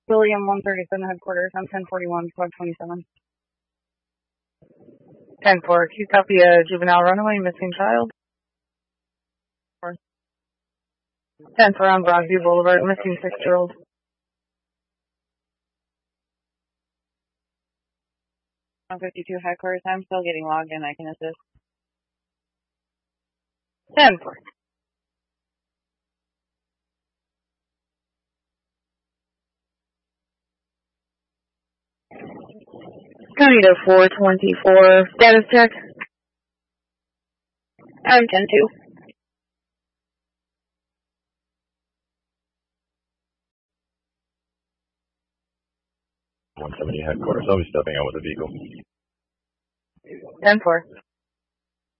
William 137 headquarters. I'm 1041, Club 27. 10-4. Can you copy a juvenile runaway missing child? 10-4 on Broadview Boulevard, missing 6-year-old. 152 headquarters. I'm still getting logged in. I can assist. 10-4. County to 424. Status check. I'm 10-2. 170 headquarters. I'll be stepping out with a vehicle. 10-4.